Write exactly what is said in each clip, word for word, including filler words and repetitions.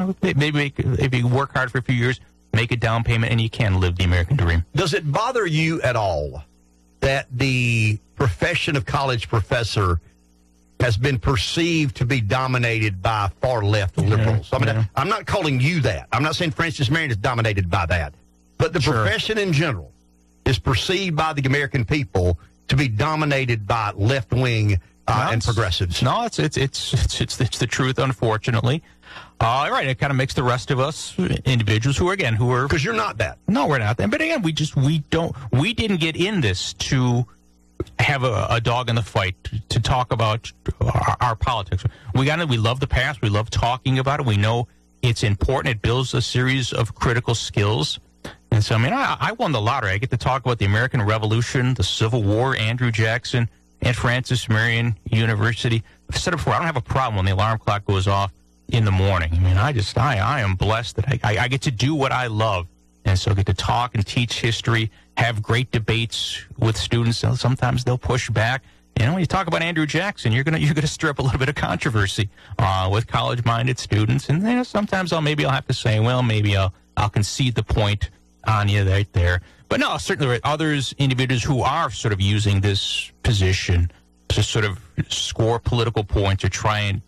know, maybe make, if you work hard for a few years, make a down payment, and you can live the American dream. Does it bother you at all that the profession of college professor has been perceived to be dominated by far-left liberals? Yeah, I mean, yeah. I'm not calling you that. I'm not saying Francis Marion is dominated by that. But the Sure. profession in general is perceived by the American people to be dominated by left-wing uh, No, and it's- progressives. No, it's it's it's it's it's, it's the truth, unfortunately. Uh, all right, it kind of makes the rest of us individuals who are, again, who are... Because you're not that. No, we're not. But again, we just, we don't, we didn't get in this to have a, a dog in the fight, to talk about our, our politics. We got it. We love the past. We love talking about it. We know it's important. It builds a series of critical skills. And so, I mean, I, I won the lottery. I get to talk about the American Revolution, the Civil War, Andrew Jackson, and Francis Marion University. I've said it before, I don't have a problem when the alarm clock goes off in the morning. I mean, I just, I, I am blessed that I, I, I get to do what I love. And so I get to talk and teach history, have great debates with students. Sometimes they'll push back. You know, when you talk about Andrew Jackson, you're gonna you're gonna stir up a little bit of controversy uh, with college-minded students. And you know, sometimes I'll maybe I'll have to say, well, maybe I'll I'll concede the point on you right there. But no, certainly there are others, individuals who are sort of using this position to sort of score political points or try and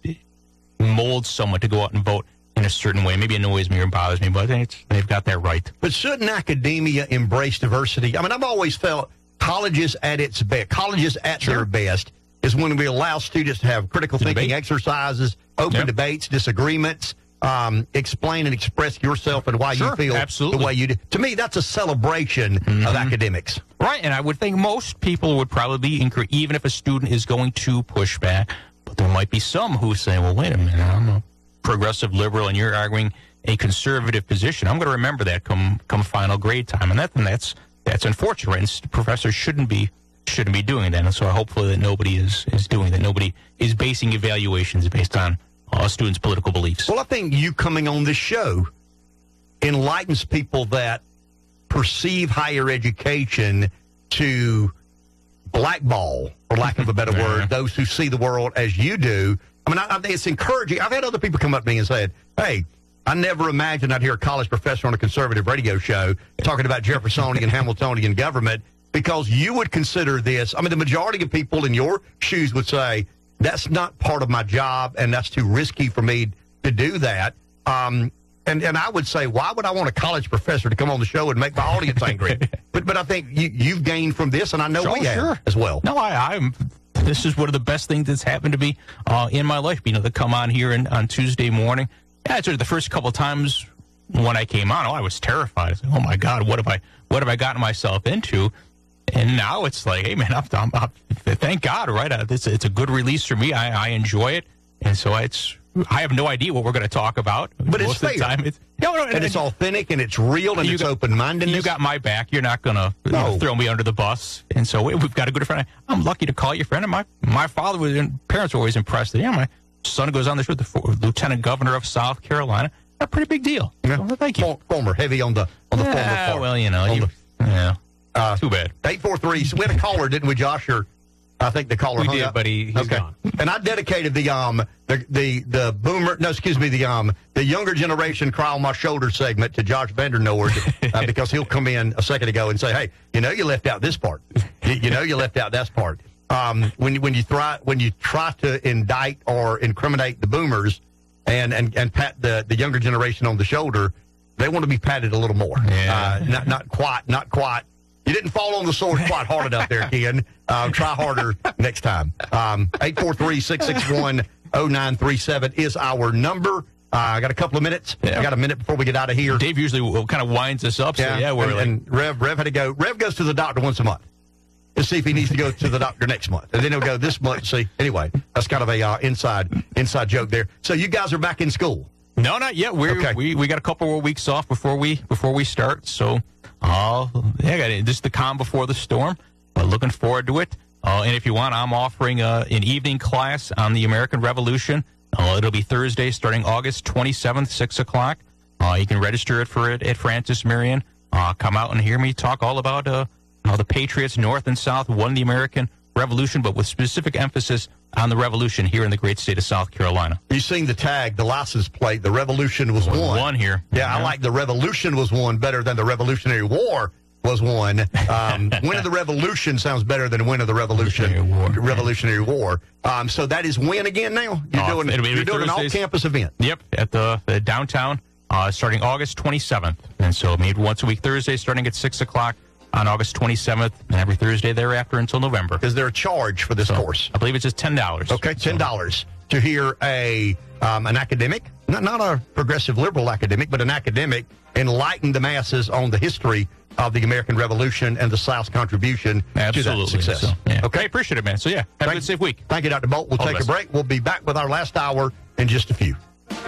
mold someone to go out and vote in a certain way. Maybe it annoys me or bothers me, but it's, they've got that right. But shouldn't academia embrace diversity? I mean, I've always felt colleges at its best, colleges at Sure. their best is when we allow students to have critical To thinking debate. exercises, open Yep. debates, disagreements, um, explain and express yourself and why Sure, you feel absolutely. the way you do. To me, that's a celebration Mm-hmm. of academics. Right, and I would think most people would probably be, incre- even if a student is going to push back, but there might be some who say, well, wait a minute, I'm a progressive liberal and you're arguing a conservative position. I'm going to remember that come come final grade time, and, that, and that's that's unfortunate. Right? And professors shouldn't be shouldn't be doing that, and so hopefully that nobody is, is doing that. Nobody is basing evaluations based on uh, students' political beliefs. Well, I think you coming on this show enlightens people that perceive higher education to blackball, for lack of a better Yeah. word, those who see the world as you do. I mean, I, I think it's encouraging. I've had other people come up to me and said, hey, I never imagined I'd hear a college professor on a conservative radio show talking about Jeffersonian, Hamiltonian government, because you would consider this. I mean, the majority of people in your shoes would say, that's not part of my job, and that's too risky for me to do that. Um, and, and I would say, why would I want a college professor to come on the show and make my audience angry? But but I think you, you've gained from this, and I know Oh, we have sure. as well. No, I, I'm. This is one of the best things that's happened to me uh, in my life. You know, to come on here and, on Tuesday morning. Yeah, sort of the first couple of times when I came on, oh, I was terrified. I said, oh my God, what have I, what have I gotten myself into? And now it's like, hey man, I'm, I'm, I'm, thank God, right? Uh, It's, it's a good release for me. I, I enjoy it, and so it's. I have no idea what we're going to talk about. But it's Most of the fair. time, it's no, no, And it's authentic, and it's real, and You it's got- open-mindedness. You got my back. You're not going to No. throw me under the bus. And so we, we've got a good friend. I'm lucky to call you friend. And my, my father was, and parents were always impressed that, yeah, my son goes on the show, the for, lieutenant governor of South Carolina. A pretty big deal. Yeah. So, thank you. For- Former, heavy on the on the former Yeah, part. well, you know. On You, the- yeah. Uh, Too bad. eight four three. So we had a caller, didn't we, Josh? Or I think the caller We hung did, up. but he- he's okay. gone. And I dedicated the um the the the boomer no excuse me the um the younger generation cry on my shoulder segment to Josh Vandernoord uh, because he'll come in a second ago and say, hey, you know you left out this part. you, you know you left out that part. Um, when when you try when you try to indict or incriminate the boomers and and and pat the the younger generation on the shoulder, they want to be patted a little more. Yeah. Uh, not not quite not quite. You didn't fall on the sword quite hard enough there, Ken. Um, try harder next time. Um, eight four three, six six one, oh nine three seven is our number. Uh, I got a couple of minutes. Yeah. I got a minute before we get out of here. Dave usually will, kind of winds us up. So, yeah, we're and, like, and Rev, Rev had to go. Rev goes to the doctor once a month to see if he needs to go to the doctor next month. And then he'll go this month. See, anyway, that's kind of a uh, inside inside joke there. So you guys are back in school. no, not yet. We're, Okay. we we got a couple more weeks off before we before we start. So, uh, yeah, got it. Just the calm before the storm. But looking forward to it. Uh, and if you want, I'm offering uh, an evening class on the American Revolution. Uh, it'll be Thursday, starting August twenty-seventh, six o'clock. Uh, you can register it for it at Francis Marion. Uh, come out and hear me talk all about uh, how the Patriots, North and South, won the American revolution, but with specific emphasis on the revolution here in the great state of South Carolina. You seen the tag, the license plate, the revolution was won. One here. Yeah, yeah, I like the revolution was won better than the Revolutionary War was won. Um, win of the revolution sounds better than win of the revolution. Revolutionary War. Revolutionary War. Um, so that is when again now? You're Uh, doing, it'll be you're doing an Thursdays. all-campus event. Yep, at the, the downtown, uh, starting August twenty-seventh. And so maybe once a week Thursday, starting at six o'clock on August twenty-seventh, and every Thursday thereafter until November. Is there a charge for this So, course? I believe it's just ten dollars. Okay, ten dollars to hear a um, an academic, not, not a progressive liberal academic, but an academic enlighten the masses on the history of the American Revolution and the South's contribution Absolutely. to that success. So, yeah. Okay, I appreciate it, man. So, yeah, have Thank- a good, safe week. Thank you, Doctor Bolt. We'll All the take a best. break. We'll be back with our last hour in just a few.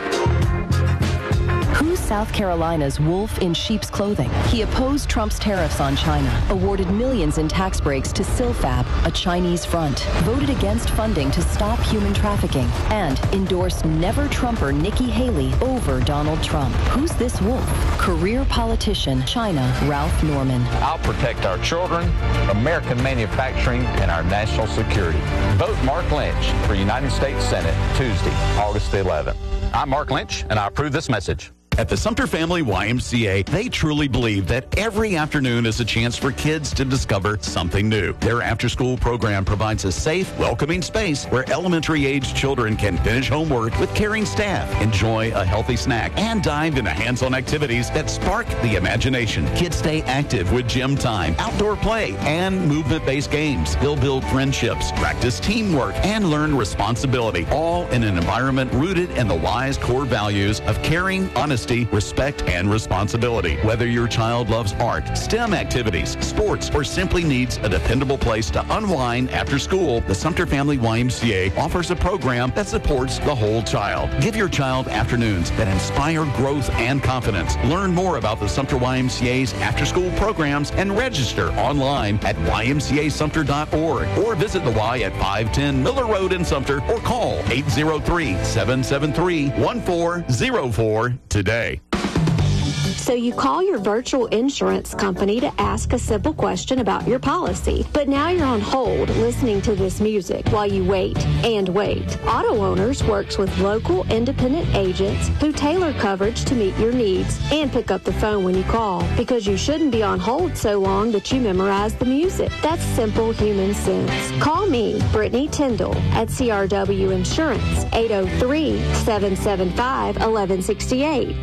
Who's South Carolina's wolf in sheep's clothing? He opposed Trump's tariffs on China, awarded millions in tax breaks to Silfab, a Chinese front, voted against funding to stop human trafficking, and endorsed never-Trumper Nikki Haley over Donald Trump. Who's this wolf? Career politician, China, Ralph Norman. I'll protect our children, American manufacturing, and our national security. Vote Mark Lynch for United States Senate Tuesday, August the eleventh. I'm Mark Lynch, and I approve this message. At the Sumter Family Y M C A, they truly believe that every afternoon is a chance for kids to discover something new. Their after-school program provides a safe, welcoming space where elementary-aged children can finish homework with caring staff, enjoy a healthy snack, and dive into hands-on activities that spark the imagination. Kids stay active with gym time, outdoor play, and movement-based games. They'll build friendships, practice teamwork, and learn responsibility, all in an environment rooted in the Y's core values of caring, honesty, respect, and responsibility. Whether your child loves art, STEM activities, sports, or simply needs a dependable place to unwind after school, the Sumter Family Y M C A offers a program that supports the whole child. Give your child afternoons that inspire growth and confidence. Learn more about the Sumter Y M C A's after-school programs and register online at y m c a sumter dot org or visit the Y at five ten Miller Road in Sumter or call eight zero three, seven seven three, one four zero four today. So you call your virtual insurance company to ask a simple question about your policy. But now you're on hold listening to this music while you wait and wait. Auto Owners works with local independent agents who tailor coverage to meet your needs and pick up the phone when you call, because you shouldn't be on hold so long that you memorize the music. That's simple human sense. Call me, Brittany Tyndall, at C R W Insurance, eight oh three, seven seven five, one one six eight.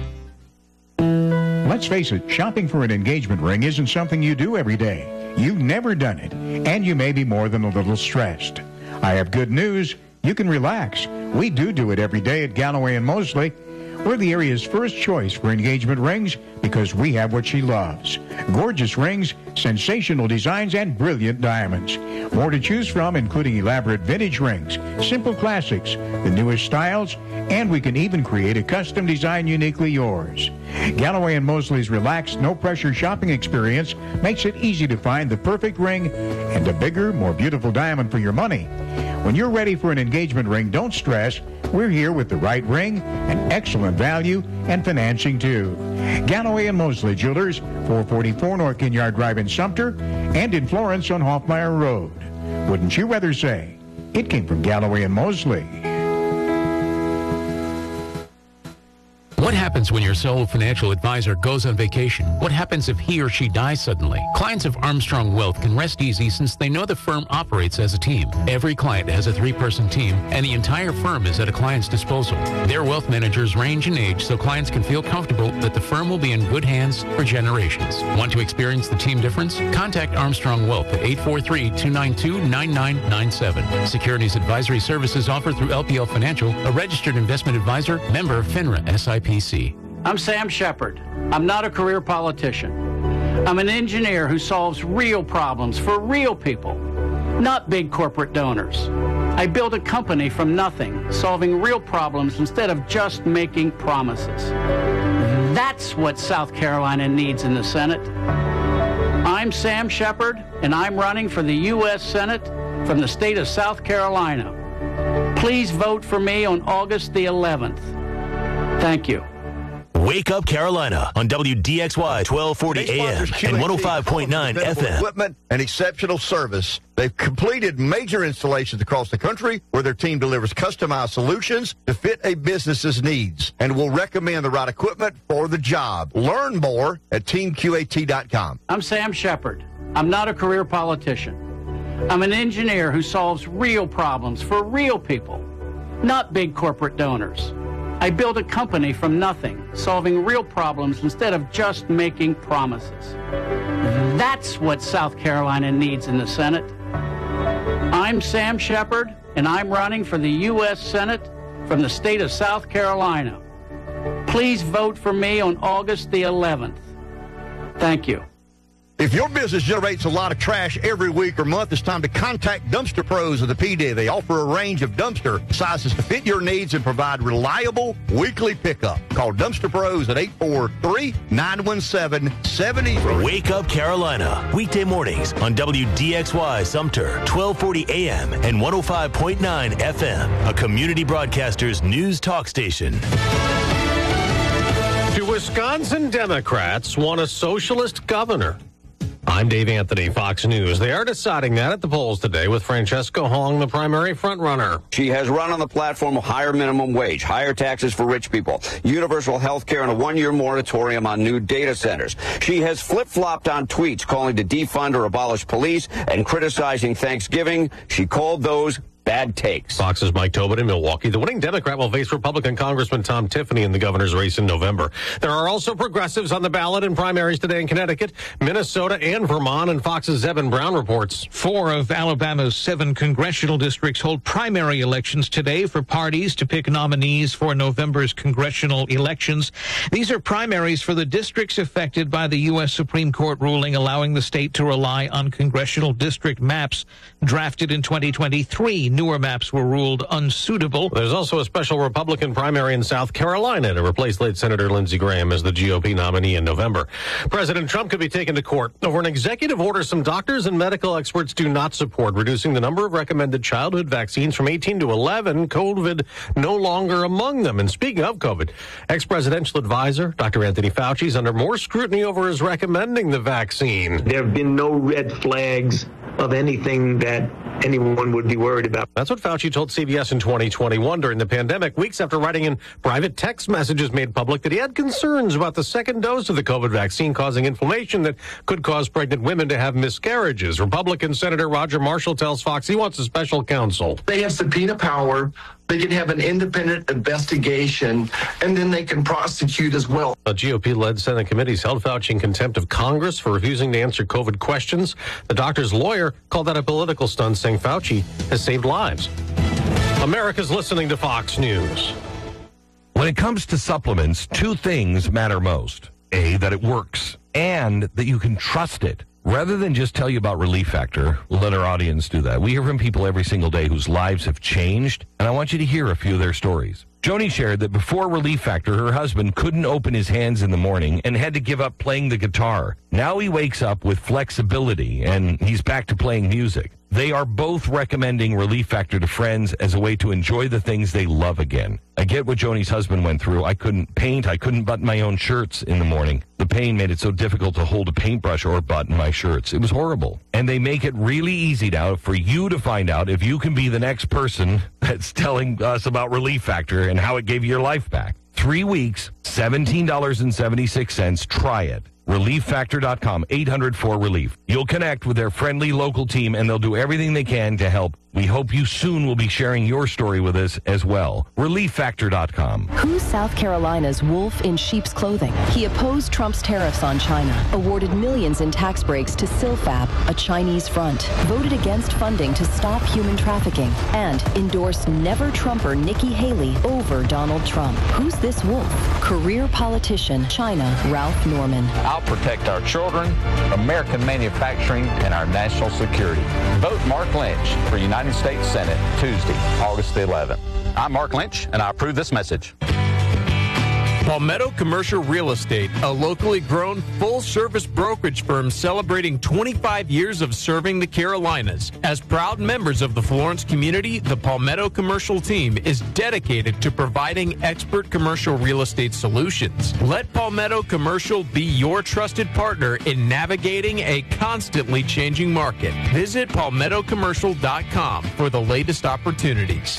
Let's face it, shopping for an engagement ring isn't something you do every day. You've never done it, and you may be more than a little stressed. I have good news. You can relax. We do do it every day at Galloway and Mosley. We're the area's first choice for engagement rings because we have what she loves. Gorgeous rings, sensational designs, and brilliant diamonds. More to choose from, including elaborate vintage rings, simple classics, the newest styles, and we can even create a custom design uniquely yours. Galloway and Mosley's relaxed, no-pressure shopping experience makes it easy to find the perfect ring and a bigger, more beautiful diamond for your money. When you're ready for an engagement ring, don't stress. We're here with the right ring, an excellent value, and financing too. Galloway and Mosley Jewelers, four forty-four North Ginyard Drive in Sumter, and in Florence on Hoffmeyer Road. Wouldn't you rather say it came from Galloway and Mosley? What happens when your sole financial advisor goes on vacation? What happens if he or she dies suddenly? Clients of Armstrong Wealth can rest easy since they know the firm operates as a team. Every client has a three-person team, and the entire firm is at a client's disposal. Their wealth managers range in age so clients can feel comfortable that the firm will be in good hands for generations. Want to experience the team difference? Contact Armstrong Wealth at eight four three, two nine two, nine nine nine seven. Securities advisory services offered through L P L Financial, a registered investment advisor, member FINRA S I P C. I'm Sam Shepard. I'm not a career politician. I'm an engineer who solves real problems for real people, not big corporate donors. I built a company from nothing, solving real problems instead of just making promises. That's what South Carolina needs in the Senate. I'm Sam Shepard, and I'm running for the U S Senate from the state of South Carolina. Please vote for me on August the eleventh. Thank you. Wake Up Carolina on W D X Y twelve forty A M and one oh five point nine F M. Equipment and exceptional service. They've completed major installations across the country where their team delivers customized solutions to fit a business's needs and will recommend the right equipment for the job. Learn more at team Q A T dot com. I'm Sam Shepard. I'm not a career politician. I'm an engineer who solves real problems for real people, not big corporate donors. I built a company from nothing, solving real problems instead of just making promises. That's what South Carolina needs in the Senate. I'm Sam Shepard, and I'm running for the U S Senate from the state of South Carolina. Please vote for me on August the eleventh. Thank you. If your business generates a lot of trash every week or month, it's time to contact Dumpster Pros of the P D. They offer a range of dumpster sizes to fit your needs and provide reliable weekly pickup. Call Dumpster Pros at eight four three, nine one seven, seven zero. Wake Up Carolina, weekday mornings on W D X Y Sumter, twelve forty A M and one oh five point nine F M, a Community Broadcasters news talk station. Do Wisconsin Democrats want a socialist governor? I'm Dave Anthony, Fox News. They are deciding that at the polls today with Francesca Hong, the primary frontrunner. She has run on the platform of higher minimum wage, higher taxes for rich people, universal health care, and a one-year moratorium on new data centers. She has flip-flopped on tweets calling to defund or abolish police and criticizing Thanksgiving. She called those bad takes. Fox's Mike Tobin in Milwaukee. The winning Democrat will face Republican Congressman Tom Tiffany in the governor's race in November. There are also progressives on the ballot in primaries today in Connecticut, Minnesota, and Vermont, and Fox's Evan Brown reports. Four of Alabama's seven congressional districts hold primary elections today for parties to pick nominees for November's congressional elections. These are primaries for the districts affected by the U S Supreme Court ruling allowing the state to rely on congressional district maps drafted in twenty twenty-three. Newer maps were ruled unsuitable. There's also a special Republican primary in South Carolina to replace late Senator Lindsey Graham as the G O P nominee in November. President Trump could be taken to court over an executive order some doctors and medical experts do not support, reducing the number of recommended childhood vaccines from eighteen to eleven, COVID no longer among them. And speaking of COVID, ex-presidential advisor Doctor Anthony Fauci is under more scrutiny over his recommending the vaccine. There have been no red flags of anything that anyone would be worried about. That's what Fauci told C B S in twenty twenty-one during the pandemic, weeks after writing in private text messages made public that he had concerns about the second dose of the COVID vaccine causing inflammation that could cause pregnant women to have miscarriages. Republican Senator Roger Marshall tells Fox he wants a special counsel. They have subpoena power. They can have an independent investigation, and then they can prosecute as well. A G O P-led Senate committees held Fauci in contempt of Congress for refusing to answer COVID questions. The doctor's lawyer called that a political stunt, saying Fauci has saved lives. America's listening to Fox News. When it comes to supplements, two things matter most. A, that it works, and that you can trust it. Rather than just tell you about Relief Factor, let our audience do that. We hear from people every single day whose lives have changed, and I want you to hear a few of their stories. Joni shared that before Relief Factor, her husband couldn't open his hands in the morning and had to give up playing the guitar. Now he wakes up with flexibility, and he's back to playing music. They are both recommending Relief Factor to friends as a way to enjoy the things they love again. I get what Joni's husband went through. I couldn't paint. I couldn't button my own shirts in the morning. The pain made it so difficult to hold a paintbrush or button my shirts. It was horrible. And they make it really easy now for you to find out if you can be the next person that's telling us about Relief Factor and how it gave you your life back. Three weeks, seventeen dollars and seventy-six cents. Try it. relief factor dot com, eight hundred four relief. You'll connect with their friendly local team, and they'll do everything they can to help. We hope you soon will be sharing your story with us as well. relief factor dot com. Who's South Carolina's wolf in sheep's clothing? He opposed Trump's tariffs on China, awarded millions in tax breaks to Silfab, a Chinese front, voted against funding to stop human trafficking, and endorsed never-Trumper Nikki Haley over Donald Trump. Who's this wolf? Career politician, China, Ralph Norman. I'll protect our children, American manufacturing, and our national security. Vote Mark Lynch for United States Senate Tuesday, August the eleventh. I'm Mark Lynch, and I approve this message. Palmetto Commercial Real Estate, a locally grown full-service brokerage firm celebrating twenty-five years of serving the Carolinas. As proud members of the Florence community, the Palmetto Commercial team is dedicated to providing expert commercial real estate solutions. Let Palmetto Commercial be your trusted partner in navigating a constantly changing market. Visit palmetto commercial dot com for the latest opportunities.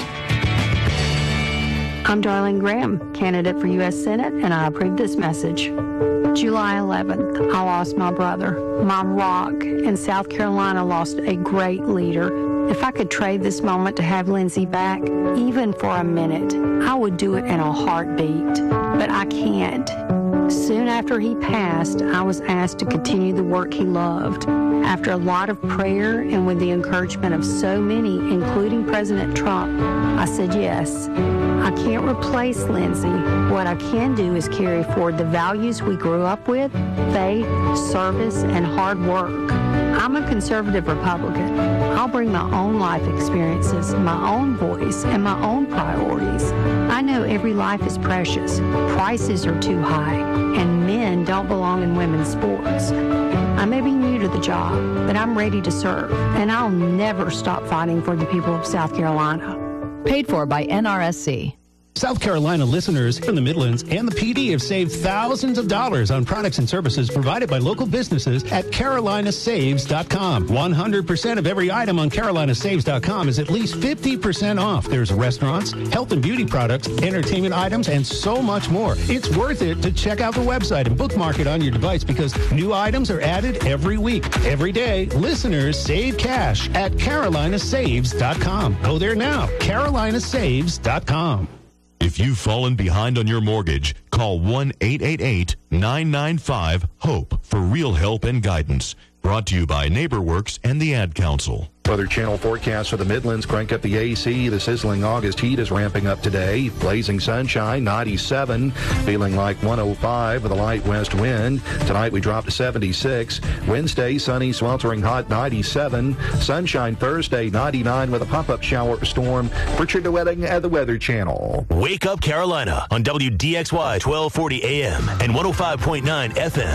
I'm Darlene Graham, candidate for U S Senate, and I approve this message. July eleventh, I lost my brother, my rock, and South Carolina lost a great leader. If I could trade this moment to have Lindsey back, even for a minute, I would do it in a heartbeat. But I can't. Soon after he passed, I was asked to continue the work he loved. After a lot of prayer and with the encouragement of so many, including President Trump, I said yes. I can't replace Lindsey. What I can do is carry forward the values we grew up with, faith, service, and hard work. I'm a conservative Republican. I'll bring my own life experiences, my own voice, and my own priorities. I know every life is precious, prices are too high, and men don't belong in women's sports. I may be new to the job, but I'm ready to serve, and I'll never stop fighting for the people of South Carolina. Paid for by N R S C. South Carolina listeners in the Midlands and the P D have saved thousands of dollars on products and services provided by local businesses at carolina saves dot com. one hundred percent of every item on carolina saves dot com is at least fifty percent off. There's restaurants, health and beauty products, entertainment items, and so much more. It's worth it to check out the website and bookmark it on your device because new items are added every week. Every day, listeners save cash at carolina saves dot com. Go there now, carolina saves dot com. If you've fallen behind on your mortgage, call one eight eight eight, nine nine five, HOPE for real help and guidance. Brought to you by NeighborWorks and the Ad Council. Weather Channel forecast for the Midlands. Crank up the A C. The sizzling August heat is ramping up today. Blazing sunshine, ninety-seven. Feeling like one oh five with a light west wind. Tonight we drop to seventy-six. Wednesday, sunny, sweltering hot, ninety-seven. Sunshine Thursday, ninety-nine with a pop-up shower storm. Richard DeWetting at the Weather Channel. Wake Up Carolina on W D X Y twelve forty A M and one oh five point nine F M.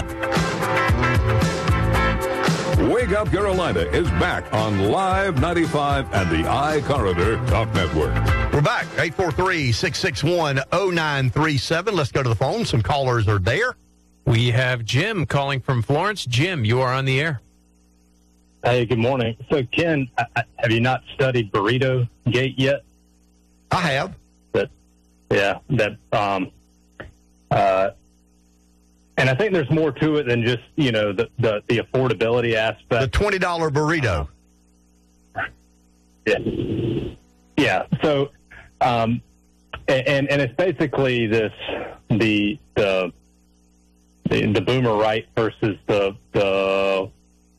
Wake Up Carolina is back on Live ninety-five and the iCorridor Talk Network. We're back. eight four three, six six one, oh nine three seven. Let's go to the phone. Some callers are there. We have Jim calling from Florence. Jim, you are on the air. Hey, good morning. So, Ken, I, have you not studied Burrito Gate yet? I have. That, yeah, that, um, uh, and I think there's more to it than just, you know, the, the, the affordability aspect. The twenty dollar burrito. Uh, yeah. Yeah. So, um, and, and it's basically this, the, the, the, the boomer right versus the, the,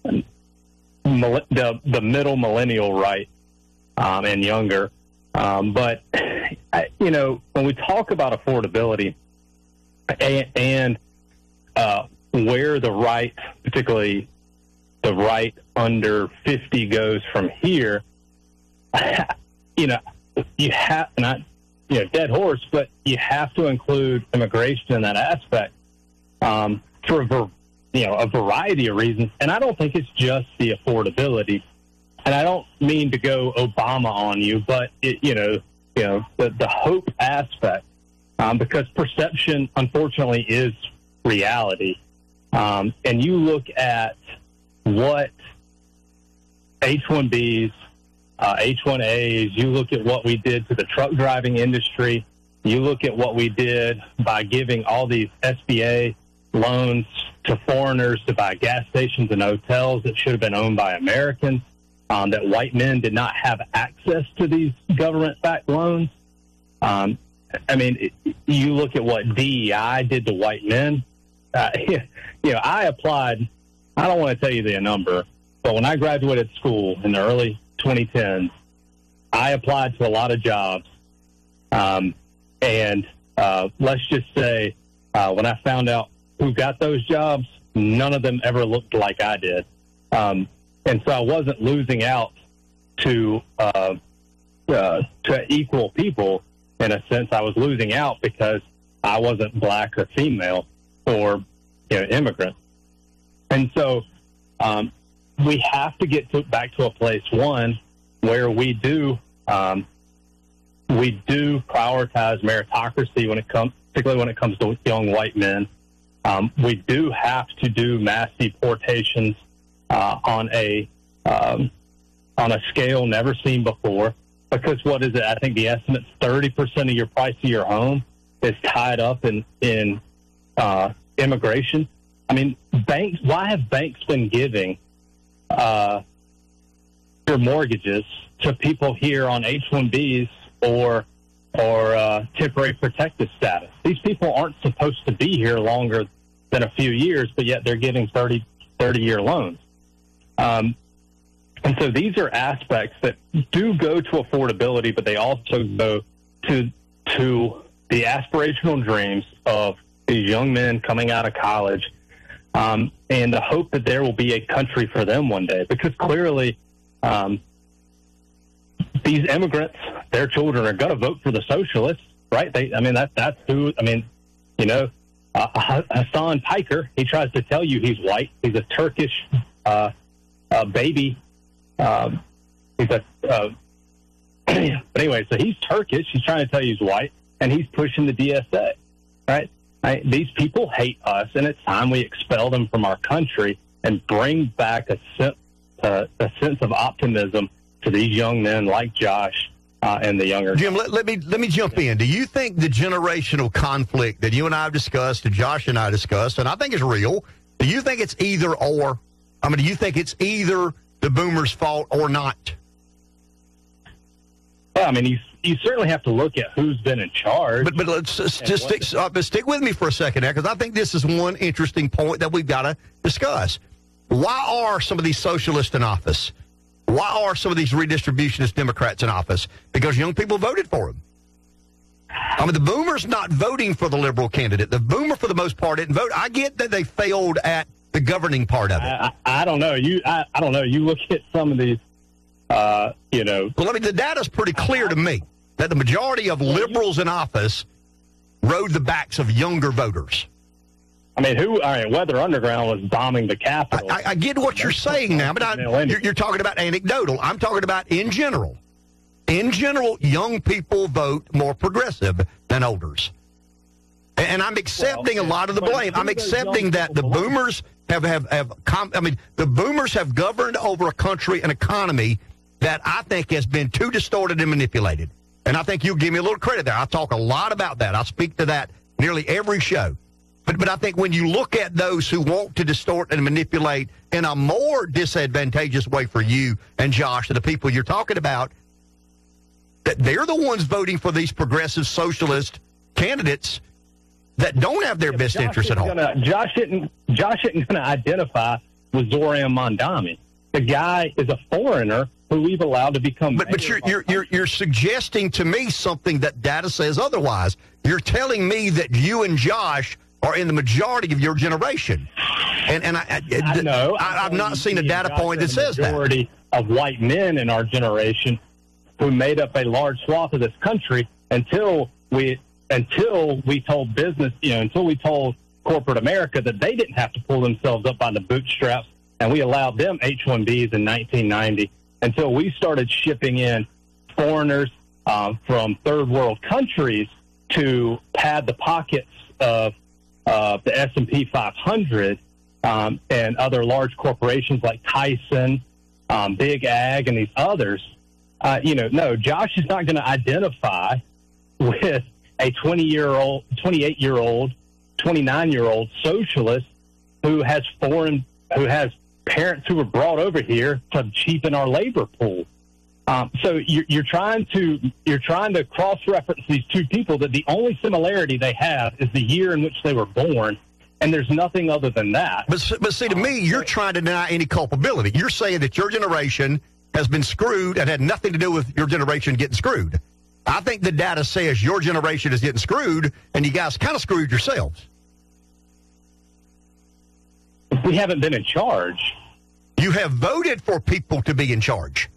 the, the middle millennial right, um, and younger. Um, but, you know, when we talk about affordability and, and Uh, where the right, particularly the right under fifty goes from here, you know, you have not, you know, dead horse, but you have to include immigration in that aspect um, for a, you know, a variety of reasons. And I don't think it's just the affordability. And I don't mean to go Obama on you, but it, you know, you know, the, the hope aspect, um, because perception, unfortunately, is reality. Um, and you look at what H one Bs, uh, H one As, you look at what we did to the truck driving industry, you look at what we did by giving all these S B A loans to foreigners to buy gas stations and hotels that should have been owned by Americans, um, that white men did not have access to these government-backed loans. Um, I mean, it, you look at what D E I did to white men. Uh, you know, I applied, I don't want to tell you the number, but when I graduated school in the early twenty tens, I applied to a lot of jobs. Um, and uh, let's just say uh, when I found out who got those jobs, none of them ever looked like I did. Um, and so I wasn't losing out to, uh, uh, to equal people. In a sense, I was losing out because I wasn't black or female or, you know, immigrant. And so um, we have to get to, back to a place, one, where we do um, we do prioritize meritocracy when it comes, particularly when it comes to young white men. Um, we do have to do mass deportations uh, on a um, on a scale never seen before. Because what is it? I think the estimate's thirty percent of your price of your home is tied up in in uh, immigration. I mean, banks. Why have banks been giving uh, their mortgages to people here on H one Bs or or uh, temporary protective status? These people aren't supposed to be here longer than a few years, but yet they're getting thirty, thirty-year loans. Um, and so these are aspects that do go to affordability, but they also go to to the aspirational dreams of these young men coming out of college, um, and the hope that there will be a country for them one day. Because clearly, um, these immigrants, their children are going to vote for the socialists, right? They, I mean, that that's who. I mean, you know, uh, Hassan Piker. He tries to tell you he's white. He's a Turkish uh, uh, baby. Um, he's a. Uh, but anyway, so he's Turkish. He's trying to tell you he's white, and he's pushing the D S A, right? I, these people hate us, and it's time we expel them from our country and bring back a sense, uh, a sense of optimism to these young men like Josh uh, and the younger. Jim, let, let me let me jump in. Do you think the generational conflict that you and I have discussed, and Josh and I discussed, and I think is real, do you think it's either or? I mean, do you think it's either the boomers' fault or not? Well, I mean, you, you certainly have to look at who's been in charge. But but let's just stick, uh, but stick with me for a second there, because I think this is one interesting point that we've got to discuss. Why are some of these socialists in office? Why are some of these redistributionist Democrats in office? Because young people voted for them. I mean, the boomers not voting for the liberal candidate. The boomer, for the most part, didn't vote. I get that they failed at the governing part of it. I, I, I don't know. You, I, I don't know. You look at some of these, uh, you know. Well, I mean, the data's pretty clear to me that the majority of liberals in office rode the backs of younger voters. I mean, who? I mean, Weather Underground was bombing the Capitol. I, I get what you're saying now, but I, you're, you're talking about anecdotal. I'm talking about in general. In general, young people vote more progressive than olders. And I'm accepting well, a lot of the blame. I'm accepting that the boomers have, have, have com- I mean, the boomers have governed over a country and economy that I think has been too distorted and manipulated. And I think you'll give me a little credit there. I talk a lot about that. I speak to that nearly every show. But but I think when you look at those who want to distort and manipulate in a more disadvantageous way for you and Josh and the people you're talking about, that they're the ones voting for these progressive socialist candidates that don't have their yeah, best interests at heart. Josh isn't Josh isn't going to identify with Zoran Mondani. The guy is a foreigner who we've allowed to become. But but you're you're, you're you're suggesting to me something that data says otherwise. You're telling me that you and Josh are in the majority of your generation, and and I, I, I know I, I've not seen a data point that says that. The majority of white men in our generation who made up a large swath of this country until we until we told business, you know, until we told corporate America that they didn't have to pull themselves up by the bootstraps, and we allowed them H one Bs in nineteen ninety. Until we started shipping in foreigners um, from third world countries to pad the pockets of uh, the S and P five hundred um, and other large corporations like Tyson, um, Big Ag, and these others. Uh, you know, no, Josh is not going to identify with a twenty-year-old, twenty-eight-year-old, twenty-nine-year-old socialist who has foreign, who has parents who were brought over here to cheapen our labor pool. Um, so you're, you're trying to you're trying to cross-reference these two people that the only similarity they have is the year in which they were born, and there's nothing other than that. But but see, to me, you're trying to deny any culpability. You're saying that your generation has been screwed and had nothing to do with your generation getting screwed. I think the data says your generation is getting screwed, and you guys kind of screwed yourselves. We haven't been in charge. You have voted for people to be in charge.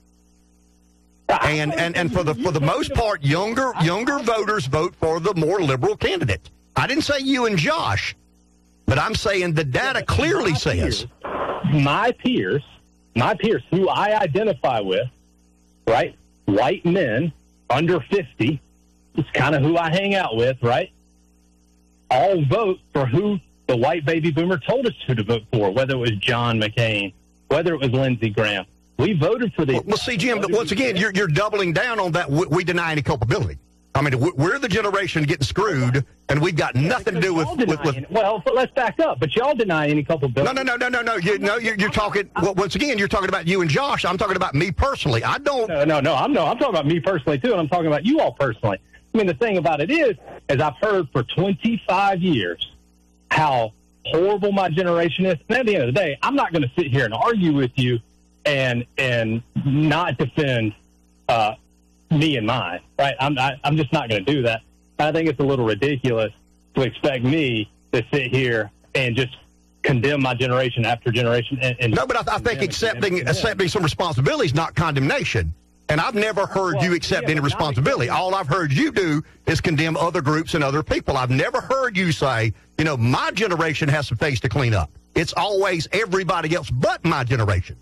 And and, and for the for the most part, younger younger voters vote for the more liberal candidate. I didn't say you and Josh, but I'm saying the data clearly says. My peers, my peers who I identify with, right, white men under fifty, it's kind of who I hang out with, right, all vote for who the white baby boomer told us who to vote for, whether it was John McCain, whether it was Lindsey Graham. We voted for the. Well, well see, Jim, but once again, you're, you're doubling down on that. We, we deny any culpability. I mean, we're the generation getting screwed, and we've got nothing to do with, with, with. Well, but let's back up. But y'all deny any culpability. No, no, no, no, no, no. You, no, you're, you're talking. Well, once again, you're talking about you and Josh. I'm talking about me personally. I don't. No, no, no. I'm no. I'm talking about me personally too, and I'm talking about you all personally. I mean, the thing about it is, as I've heard for twenty-five years, how horrible my generation is. And at the end of the day, I'm not going to sit here and argue with you and and not defend uh, me and mine, right? I'm I, I'm just not going to do that. I think it's a little ridiculous to expect me to sit here and just condemn my generation after generation. And, and no, but I, I think accepting accepting some responsibility is not condemnation. And I've never heard well, you accept yeah, any responsibility. All I've heard you do is condemn other groups and other people. I've never heard you say, you know, my generation has some things to clean up. It's always everybody else but my generation.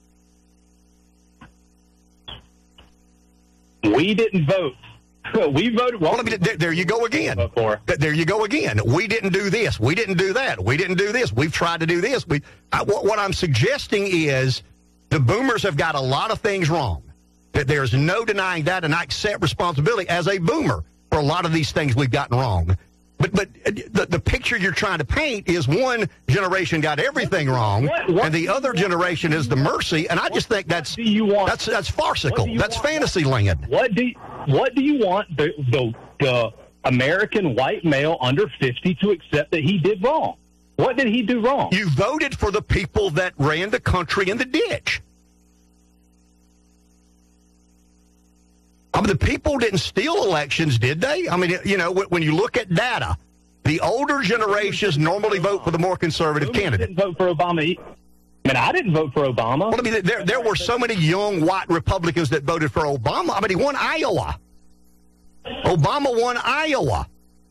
We didn't vote. We voted. Well, I mean, there, there you go again. There you go again. We didn't do this. We didn't do that. We didn't do this. We've tried to do this. We. I, what, what I'm suggesting is the boomers have got a lot of things wrong. That there's no denying that, and I accept responsibility as a boomer for a lot of these things we've gotten wrong. But but the, the picture you're trying to paint is one generation got everything wrong, what, what and the other generation is the mercy. And I just think that's do you want? that's that's farcical. That's want? fantasy land. What do you, what do you want the, the the American white male under fifty to accept that he did wrong? What did he do wrong? You voted for the people that ran the country in the ditch. I mean, the people didn't steal elections, did they? I mean, you know, when you look at data, the older generations normally vote for the more conservative candidate. Didn't vote for Obama. I mean, I didn't vote for Obama. Well, I mean, there there were so many young white Republicans that voted for Obama. I mean, he won Iowa. Obama won Iowa.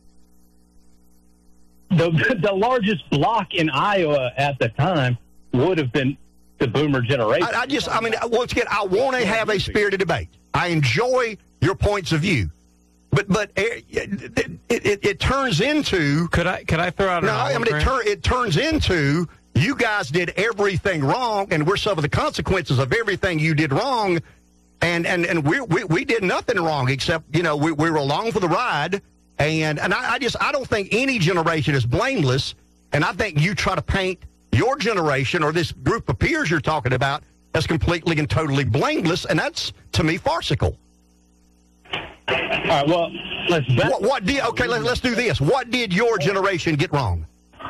The the largest block in Iowa at the time would have been the boomer generation. I, I just, I mean, once again, I want to have a spirited debate. I enjoy your points of view, but but it it, it, it turns into. Could I could I throw out? No, I mean it, tur- it turns into you guys did everything wrong, and we're some of the consequences of everything you did wrong, and and and we we, we did nothing wrong except you know we, we were along for the ride, and and I, I just I don't think any generation is blameless, and I think you try to paint your generation or this group of peers you're talking about as completely and totally blameless, and that's, to me, farcical. All right, well, let's... What, what did, okay, let, let's do this. What did your generation get wrong?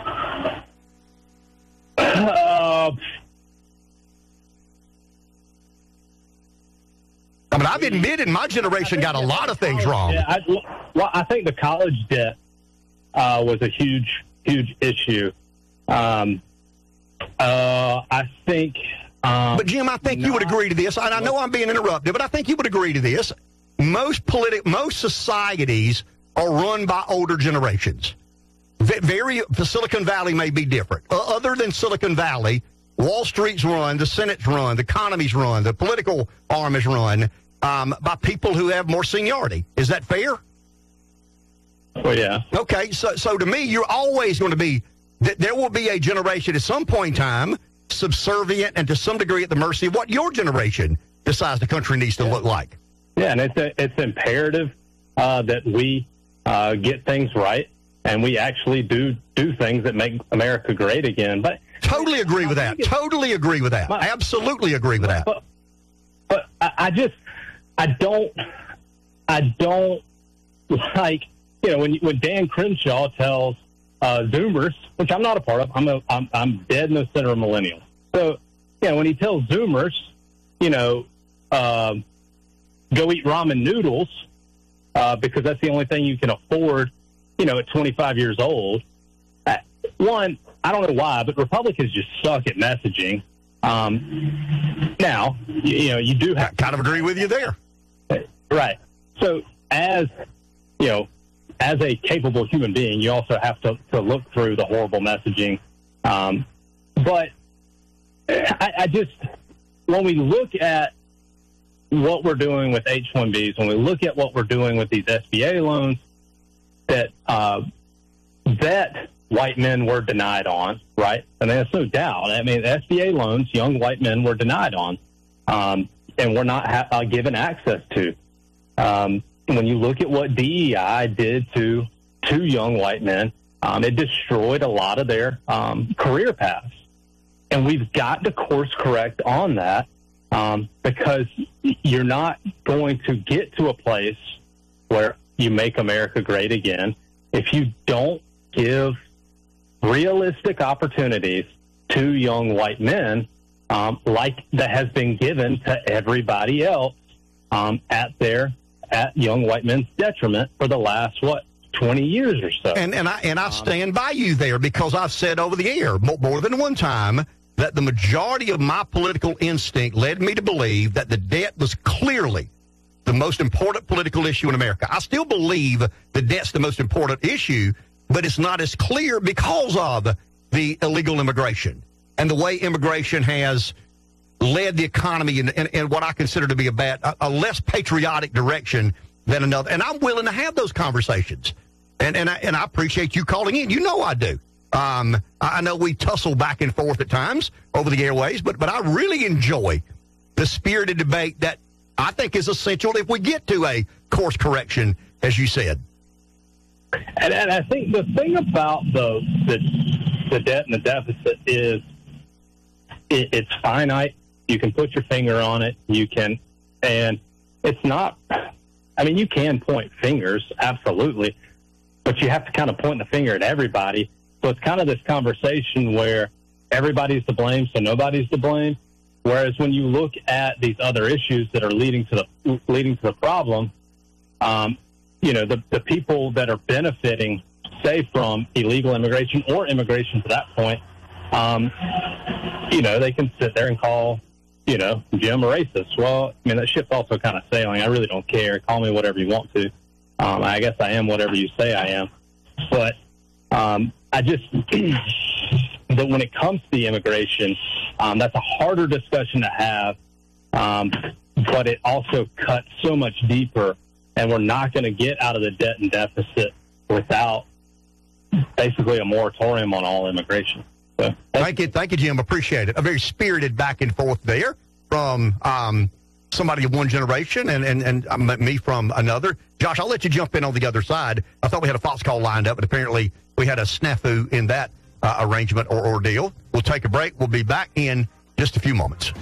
Uh, I mean, I've admitted my generation got a lot of things wrong. Yeah, I, well, I think the college debt uh, was a huge, huge issue. Um, uh, I think... Um, but, Jim, I think you would agree to this. And I know I'm being interrupted, but I think you would agree to this. Most politi- most societies are run by older generations. V- very Silicon Valley may be different. Uh, other than Silicon Valley, Wall Street's run, the Senate's run, the economy's run, the political arm is run um, by people who have more seniority. Is that fair? Oh, yeah. Okay, so so to me, you're always going to be, th- there will be a generation at some point in time subservient and to some degree at the mercy of what your generation decides the country needs to look like. Yeah, and it's a, it's imperative uh, that we uh, get things right and we actually do do things that make America great again. But totally agree with that. Totally agree with that. My, Absolutely agree with that. But, but I, I just I don't I don't like you know when when Dan Crenshaw tells Uh, Zoomers, which I'm not a part of. I'm a, I'm, I'm dead in the center of millennials. So, you know, when he tells Zoomers, you know, um, go eat ramen noodles uh, because that's the only thing you can afford, you know, at twenty-five years old. Uh, one, I don't know why, but Republicans just suck at messaging. Um, now, you, you know, you do have... I kind of agree with you there. Right. So, as, you know, as a capable human being, you also have to, to look through the horrible messaging. Um, but I, I just, when we look at what we're doing with H one Bs, when we look at what we're doing with these S B A loans that uh, that white men were denied on, right? And there's no doubt. I mean, S B A loans, young white men were denied on, um, and were not ha- uh, given access to. Um, when you look at what D E I did to two young white men, um, it destroyed a lot of their um, career paths. And we've got to course correct on that um, because you're not going to get to a place where you make America great again if you don't give realistic opportunities to young white men um, like that has been given to everybody else um, at their at young white men's detriment for the last, what, twenty years or so. And and I and I stand by you there because I've said over the air more, more than one time that the majority of my political instinct led me to believe that the debt was clearly the most important political issue in America. I still believe the debt's the most important issue, but it's not as clear because of the illegal immigration and the way immigration has led the economy in, in, in what I consider to be a bad, a, a less patriotic direction than another. And I'm willing to have those conversations. And and I, and I appreciate you calling in. You know I do. Um, I know we tussle back and forth at times over the airways, but but I really enjoy the spirited debate that I think is essential if we get to a course correction, as you said. And, and I think the thing about the the, the debt and the deficit is it, it's finite. You can put your finger on it. You can, and it's not, I mean, you can point fingers, absolutely, but you have to kind of point the finger at everybody. So it's kind of this conversation where everybody's to blame, so nobody's to blame. Whereas when you look at these other issues that are leading to the leading to the problem, um, you know, the, the people that are benefiting, say, from illegal immigration or immigration to that point, um, you know, they can sit there and call, you know, Jim a racist. Well, I mean, that ship's also kind of sailing. I really don't care. Call me whatever you want to. Um, I guess I am whatever you say I am. But um, I just, but when it comes to the immigration, um, that's a harder discussion to have. Um, but it also cuts so much deeper, and we're not going to get out of the debt and deficit without basically a moratorium on all immigration. So, thank you, thank you, Jim. Appreciate it. A very spirited back and forth there from um, somebody of one generation and, and, and um, me from another. Josh, I'll let you jump in on the other side. I thought we had a Fox call lined up, but apparently we had a snafu in that uh, arrangement or ordeal. We'll take a break. We'll be back in just a few moments.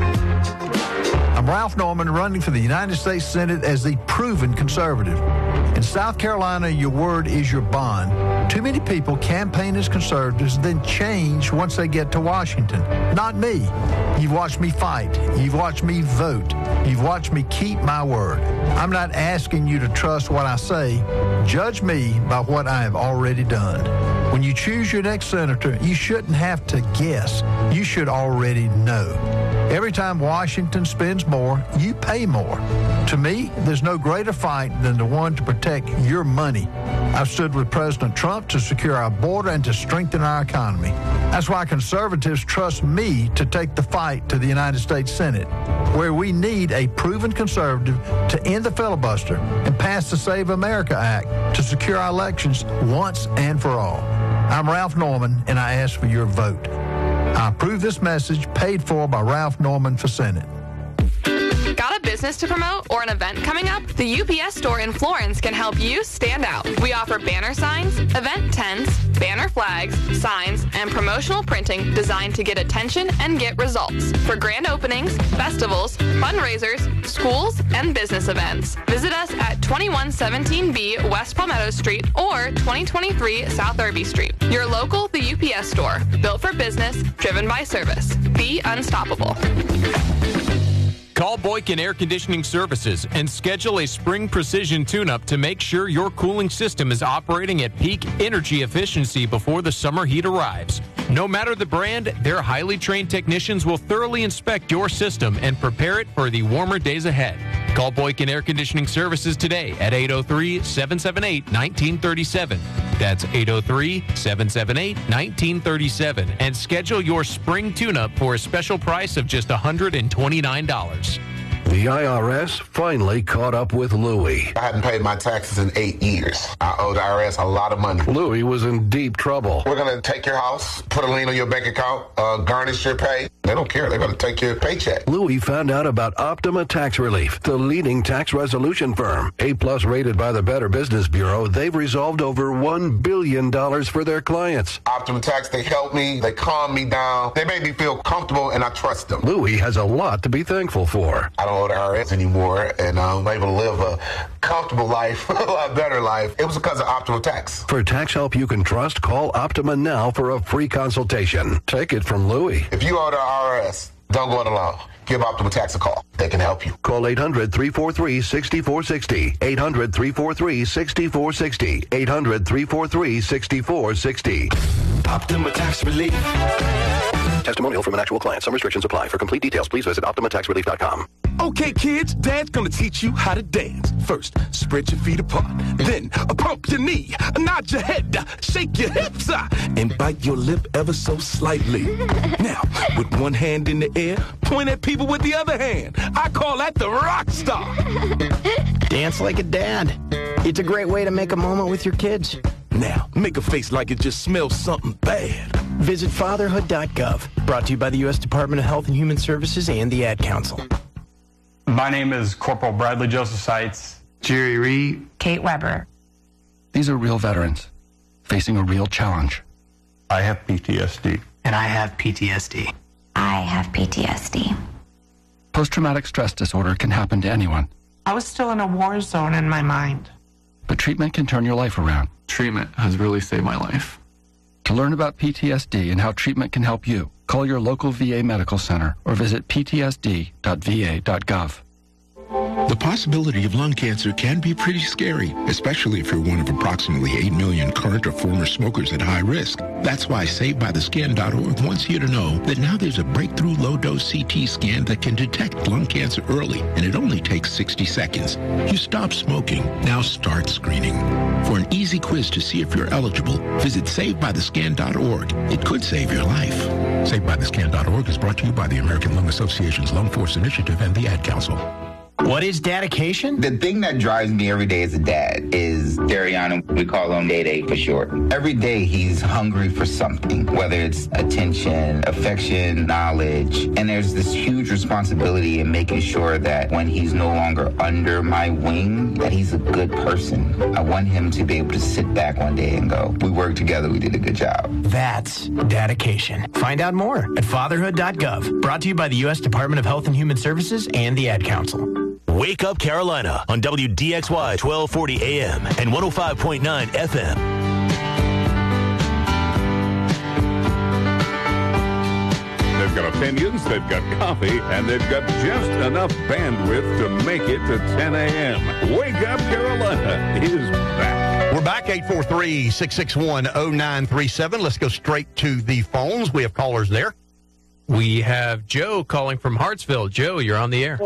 I'm Ralph Norman, running for the United States Senate as the proven conservative. In South Carolina, your word is your bond. Too many people campaign as conservatives, then change once they get to Washington. Not me. You've watched me fight. You've watched me vote. You've watched me keep my word. I'm not asking you to trust what I say. Judge me by what I have already done. When you choose your next senator, you shouldn't have to guess. You should already know. Every time Washington spends more, you pay more. To me, there's no greater fight than the one to protect your money. I've stood with President Trump to secure our border and to strengthen our economy. That's why conservatives trust me to take the fight to the United States Senate, where we need a proven conservative to end the filibuster and pass the Save America Act to secure our elections once and for all. I'm Ralph Norman, and I ask for your vote. I approve this message, paid for by Ralph Norman for Senate. Got a business to promote or an event coming up? The U P S store in Florence can help you stand out. We offer banner signs, event tents, banner flags, signs, and promotional printing designed to get attention and get results for grand openings, festivals, fundraisers, schools, and business events. Visit us at twenty-one seventeen B West Palmetto Street or twenty twenty-three South Irby Street. Your local The U P S store, built for business, driven by service. Be unstoppable. Call Boykin Air Conditioning Services and schedule a spring precision tune-up to make sure your cooling system is operating at peak energy efficiency before the summer heat arrives. No matter the brand, their highly trained technicians will thoroughly inspect your system and prepare it for the warmer days ahead. Call Boykin Air Conditioning Services today at eight oh three, seven seven eight, one nine three seven. That's eight oh three, seven seven eight, one nine three seven. And schedule your spring tune-up for a special price of just one hundred twenty-nine dollars. The I R S finally caught up with Louie. I hadn't paid my taxes in eight years. I owed the I R S a lot of money. Louie was in deep trouble. We're going to take your house, put a lien on your bank account, uh, garnish your pay. They don't care. They're going to take your paycheck. Louie found out about Optima Tax Relief, the leading tax resolution firm. A-plus rated by the Better Business Bureau, they've resolved over one billion dollars for their clients. Optima Tax, they helped me. They calmed me down. They made me feel comfortable, and I trust them. Louie has a lot to be thankful for. I don't owe the I R S anymore, and I'm able to live a comfortable life, a lot better life. It was because of Optima Tax. For tax help you can trust, call Optima now for a free consultation. Take it from Louie. If you owe the I R S, don't go it alone. Give Optima Tax a call. They can help you. Call eight hundred, three four three, six four six zero. eight hundred, three four three, six four six zero. eight hundred, three four three, six four six zero. Optima Tax Relief. Testimonial from an actual client. Some restrictions apply. For complete details, please visit Optima Tax Relief dot com. Okay, kids, Dad's gonna teach you how to dance. First, spread your feet apart. Then, uh, pump your knee, nod your head, shake your hips, uh, and bite your lip ever so slightly. Now, with one hand in the air, point at people with the other hand. I call that the rock star. Dance like a dad. It's a great way to make a moment with your kids. Now, make a face like it just smells something bad. Visit fatherhood dot gov. Brought to you by the U S Department of Health and Human Services and the Ad Council. My name is Corporal Bradley Joseph Seitz. Jerry Reed. Kate Weber. These are real veterans facing a real challenge. I have P T S D. And I have P T S D. I have P T S D. Post-traumatic stress disorder can happen to anyone. I was still in a war zone in my mind. But treatment can turn your life around. Treatment has really saved my life. To learn about P T S D and how treatment can help you, call your local V A medical center or visit p t s d dot v a dot gov. The possibility of lung cancer can be pretty scary, especially if you're one of approximately eight million current or former smokers at high risk. That's why Saved By The Skin dot org wants you to know that now there's a breakthrough low-dose C T scan that can detect lung cancer early, and it only takes sixty seconds. You stop smoking, now start screening. For an easy quiz to see if you're eligible, visit Saved By The Skin dot org. It could save your life. Saved By The Skin dot org is brought to you by the American Lung Association's Lung Force Initiative and the Ad Council. What is dedication? The thing that drives me every day as a dad is Dariana. We call him Day Day for short. Every day he's hungry for something, whether it's attention, affection, knowledge. And there's this huge responsibility in making sure that when he's no longer under my wing, that he's a good person. I want him to be able to sit back one day and go, we worked together, we did a good job. That's dedication. Find out more at fatherhood dot gov. Brought to you by the U S Department of Health and Human Services and the Ad Council. Wake Up Carolina on W D X Y twelve forty A M and one oh five point nine F M. They've got opinions, they've got coffee, and they've got just enough bandwidth to make it to ten A M Wake Up Carolina is back. We're back, eight four three, six six one, oh nine three seven. Let's go straight to the phones. We have callers there. We have Joe calling from Hartsville. Joe, you're on the air.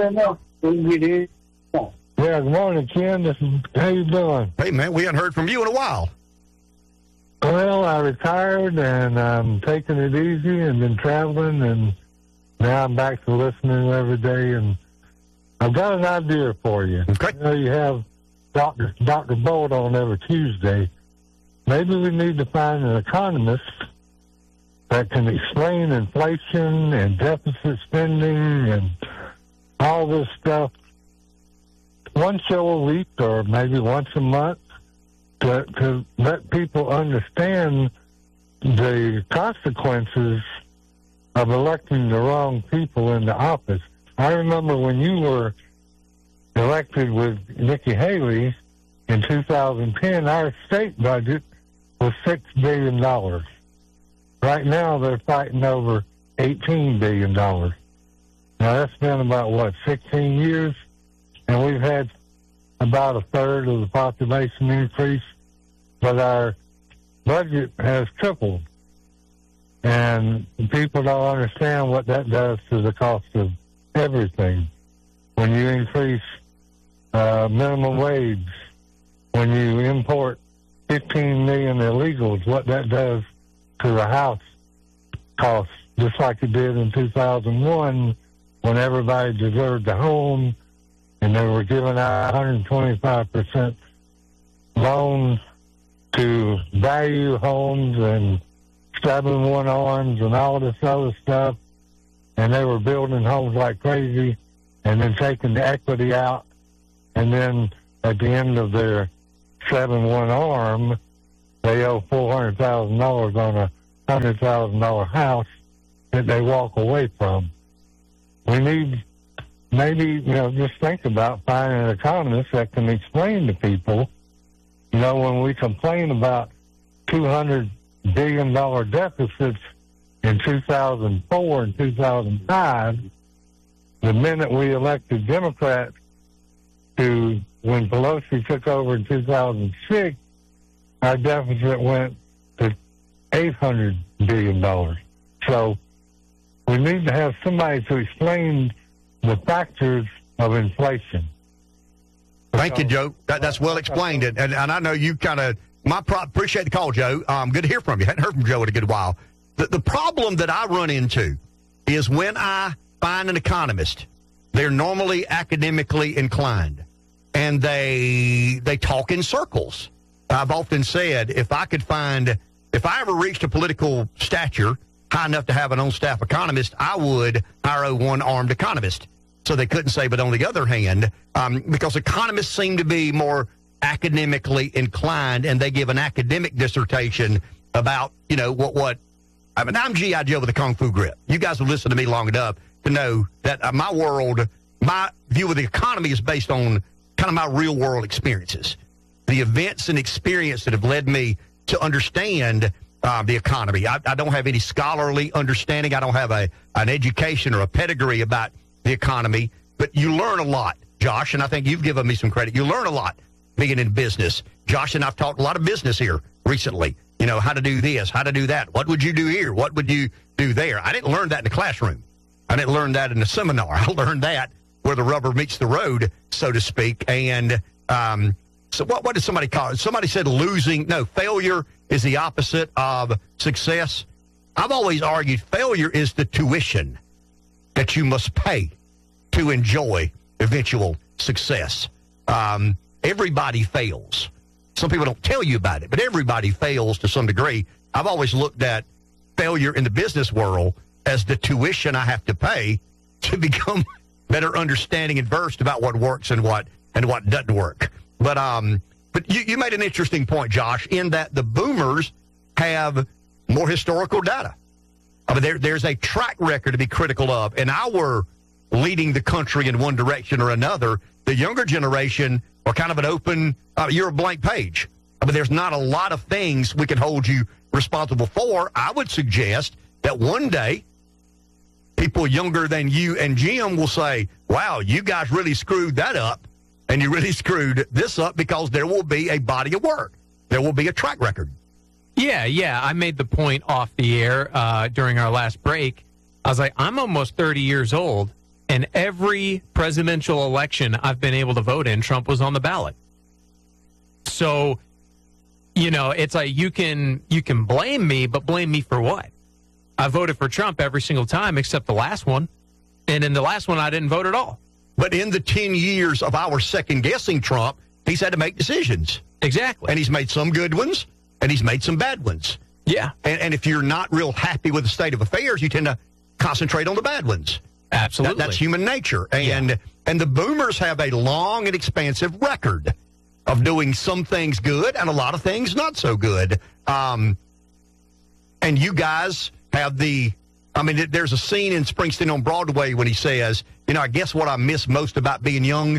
Yeah, good morning, Ken. This is, how you doing? Hey, man, we hadn't heard from you in a while. Well, I retired, and I'm taking it easy and been traveling, and now I'm back to listening every day, and I've got an idea for you. Okay. You know, you have Doctor Doctor Bolt on every Tuesday. Maybe we need to find an economist that can explain inflation and deficit spending and all this stuff, one show a week or maybe once a month, to, to let people understand the consequences of electing the wrong people in the office. I remember when you were elected with Nikki Haley in two thousand ten, our state budget was six billion dollars. Right now, they're fighting over eighteen billion dollars. Now, that's been about, what, sixteen years? And we've had about a third of the population increase, but our budget has tripled. And people don't understand what that does to the cost of everything, when you increase uh, minimum wage, when you import fifteen million illegals, what that does to the house costs, just like it did in two thousand one when everybody deserved a home and they were giving out one hundred twenty-five percent loans to value homes and seven one arms and all this other stuff, and they were building homes like crazy and then taking the equity out, and then at the end of their seven one arm, they owe four hundred thousand dollars on a one hundred thousand dollars house that they walk away from. We need, maybe, you know, just think about finding an economist that can explain to people, you know, when we complain about two hundred billion dollars deficits in two thousand four and two thousand five, the minute we elected Democrats to, when Pelosi took over in two thousand six, our deficit went to eight hundred billion dollars. So we need to have somebody to explain the factors of inflation. Thank you, Joe. That, that's well explained. And, and, and I know you kind of, my pro- appreciate the call, Joe. Um, good to hear from you. Hadn't heard from Joe in a good while. The, the problem that I run into is when I find an economist, they're normally academically inclined, and they they talk in circles. I've often said, if I could find, if I ever reached a political stature high enough to have an on-staff economist, I would hire a one-armed economist. So they couldn't say, but on the other hand, um, because economists seem to be more academically inclined, and they give an academic dissertation about, you know, what, what, I mean, I'm G I. Joe with a Kung Fu grip. You guys have listened to me long enough to know that uh, my world, my view of the economy is based on kind of my real world experiences, the events and experience that have led me to understand uh, the economy. I, I don't have any scholarly understanding. I don't have a an education or a pedigree about the economy, but you learn a lot, Josh, and I think you've given me some credit. You learn a lot being in business. Josh and I've talked a lot of business here recently. You know, how to do this, how to do that. What would you do here? What would you do there? I didn't learn that in the classroom. I didn't learn that in the seminar. I learned that where the rubber meets the road, so to speak. And um, so what, what did somebody call it? Somebody said losing, no, failure is the opposite of success. I've always argued failure is the tuition that you must pay to enjoy eventual success. Um, everybody fails. Some people don't tell you about it, but everybody fails to some degree. I've always looked at failure in the business world as the tuition I have to pay to become better understanding and versed about what works and what and what doesn't work. But um, but you, you made an interesting point, Josh, in that the boomers have more historical data. I mean, there, there's a track record to be critical of, and our leading the country in one direction or another. The younger generation are kind of an open, uh, you're a blank page. I mean, there's not a lot of things we can hold you responsible for. I would suggest that one day, people younger than you and Jim will say, wow, you guys really screwed that up, and you really screwed this up, because there will be a body of work. There will be a track record. Yeah, yeah. I made the point off the air uh, during our last break. I was like, I'm almost thirty years old, and every presidential election I've been able to vote in, Trump was on the ballot. So, you know, it's like you can you can blame me, but blame me for what? I voted for Trump every single time except the last one. And in the last one, I didn't vote at all. But in the ten years of our second-guessing Trump, he's had to make decisions. Exactly. And he's made some good ones, and he's made some bad ones. Yeah. And, and if you're not real happy with the state of affairs, you tend to concentrate on the bad ones. Absolutely. That, that's human nature. And yeah. and the boomers have a long and expansive record of doing some things good and a lot of things not so good. Um, and you guys have the, I mean, there's a scene in Springsteen on Broadway when he says, you know, I guess what I miss most about being young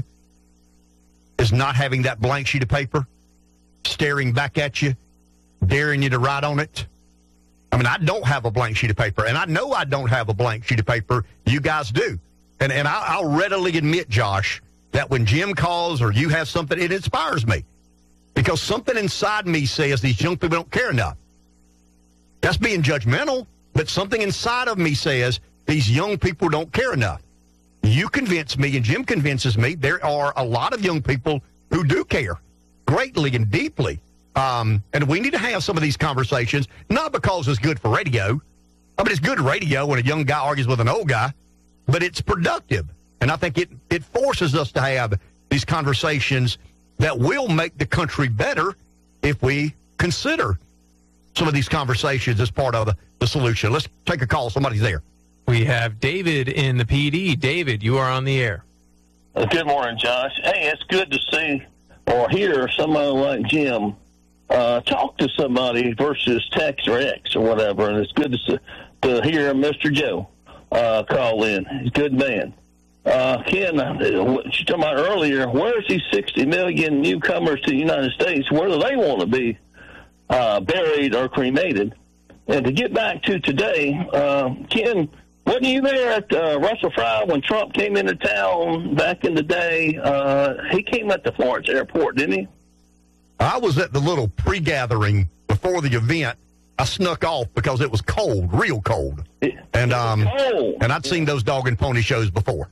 is not having that blank sheet of paper staring back at you, daring you to write on it. I mean, I don't have a blank sheet of paper, and I know I don't have a blank sheet of paper. You guys do. And and I'll, I'll readily admit, Josh, that when Jim calls or you have something, it inspires me. Because something inside me says these young people don't care enough. That's being judgmental, but something inside of me says these young people don't care enough. you convince me and Jim convinces me there are a lot of young people who do care greatly and deeply. Um, and we need to have some of these conversations, not because it's good for radio. I mean, it's good radio when a young guy argues with an old guy, but it's productive. And I think it, it forces us to have these conversations that will make the country better if we consider some of these conversations as part of the, the solution. Let's take a call. Somebody's there. We have David in the P D. David, you are on the air. Good morning, Josh. Hey, it's good to see or hear somebody like Jim uh, talk to somebody versus text or X or whatever, and it's good to see, to hear Mister Joe uh, call in. He's a good man. Uh, Ken, what you talking about earlier, where's these sixty million newcomers to the United States? Where do they want to be uh, buried or cremated? And to get back to today, uh, Ken, wasn't you there at uh, Russell Fry when Trump came into town back in the day? Uh, he came at the Florence airport, didn't he? I was at the little pre-gathering before the event. I snuck off because it was cold, real cold. And um, cold. and I'd seen those dog and pony shows before.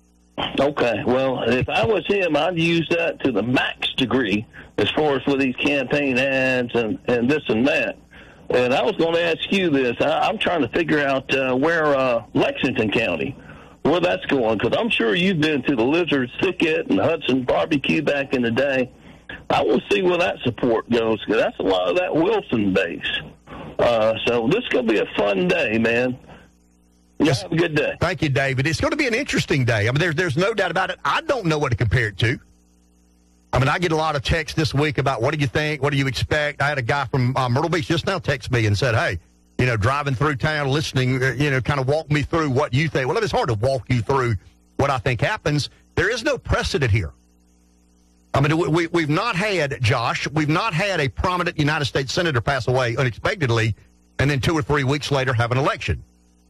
Okay, well, if I was him, I'd use that to the max degree as far as with these campaign ads and, and this and that. And I was going to ask you this. I, I'm trying to figure out uh, where uh, Lexington County, where that's going, because I'm sure you've been to the Lizard Thicket and Hudson Barbecue back in the day. I want to see where that support goes, because that's a lot of that Wilson base. Uh, so this is going to be a fun day, man. Yes. Have a good day. Thank you, David. It's going to be an interesting day. I mean, there's there's no doubt about it. I don't know what to compare it to. I mean, I get a lot of texts this week about what do you think, what do you expect. I had a guy from uh, Myrtle Beach just now text me and said, hey, you know, driving through town, listening, uh, you know, kind of walk me through what you think. Well, it's hard to walk you through what I think happens. There is no precedent here. I mean, we, we've not had, Josh, we've not had a prominent United States senator pass away unexpectedly and then two or three weeks later have an election.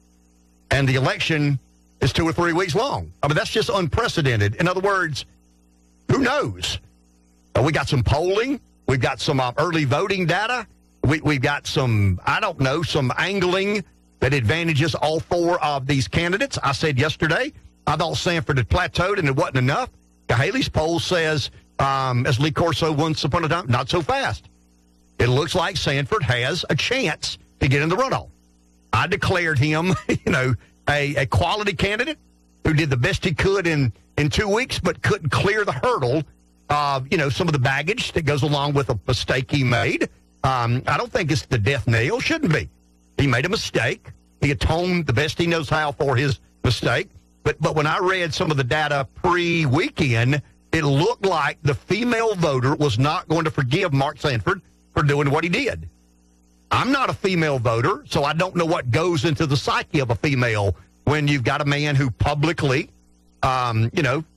And the election is two or three weeks long. I mean, that's just unprecedented. In other words, who knows? Uh, we got some polling. We've got some uh, early voting data. We, we've got some, I don't know, some angling that advantages all four of these candidates. I said yesterday, I thought Sanford had plateaued and it wasn't enough. Haley's poll says, um, as Lee Corso once upon a time, not so fast. It looks like Sanford has a chance to get in the runoff. I declared him, you know, a, a quality candidate who did the best he could in, in two weeks, but couldn't clear the hurdle of, you know, some of the baggage that goes along with a mistake he made. Um, I don't think it's the death knell. Shouldn't be. He made a mistake. He atoned the best he knows how for his mistake. But but when I read some of the data pre-weekend, it looked like the female voter was not going to forgive Mark Sanford for doing what he did. I'm not a female voter, so I don't know what goes into the psyche of a female when you've got a man who publicly, um, you know,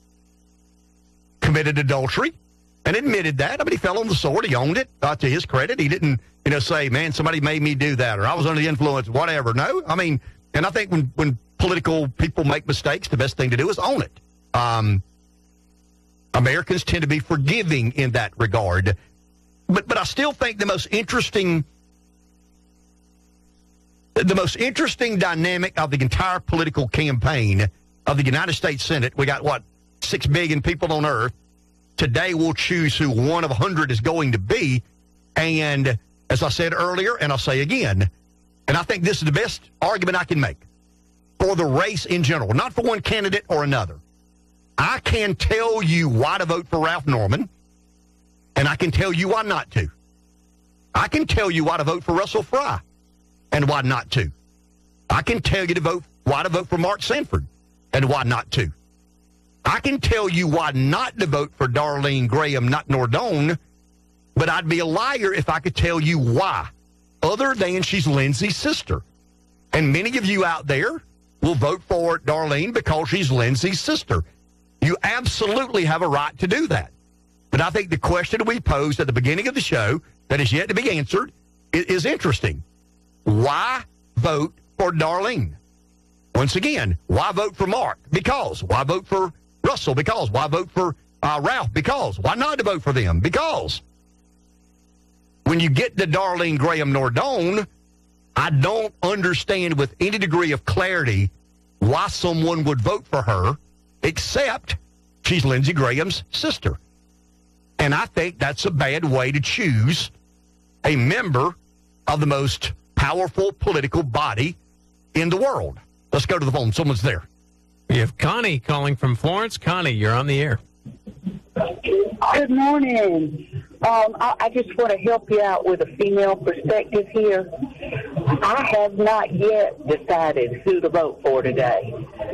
committed adultery and admitted that. I mean, he fell on the sword. He owned it. Uh, to his credit, he didn't, you know, say, man, somebody made me do that or I was under the influence, whatever. No, I mean, and I think when, when political people make mistakes, the best thing to do is own it. Um, Americans tend to be forgiving in that regard. But, but I still think the most interesting... The most interesting dynamic of the entire political campaign of the United States Senate, we got, what, six billion people on Earth. Today we'll choose who one of a hundred is going to be. And as I said earlier, and I'll say again, and I think this is the best argument I can make for the race in general, not for one candidate or another. I can tell you why to vote for Ralph Norman, and I can tell you why not to. I can tell you why to vote for Russell Fry. And why not to? I can tell you to vote why to vote for Mark Sanford and why not to. I can tell you why not to vote for Darlene Graham, not Nordone, but I'd be a liar if I could tell you why, other than she's Lindsay's sister. And many of you out there will vote for Darlene because she's Lindsay's sister. You absolutely have a right to do that. But I think the question we posed at the beginning of the show that is yet to be answered is, is interesting. Why vote for Darlene? Once again, why vote for Mark? Because. Why vote for Russell? Because. Why vote for uh, Ralph? Because. Why not to vote for them? Because. When you get to Darlene Graham Nordone, I don't understand with any degree of clarity why someone would vote for her except she's Lindsey Graham's sister. And I think that's a bad way to choose a member of the most powerful political body in the world. Let's go to the phone. Someone's there. We have Connie calling from Florence. Connie, you're on the air. Good morning. Um, I, I just want to help you out with a female perspective here. I have not yet decided who to vote for today.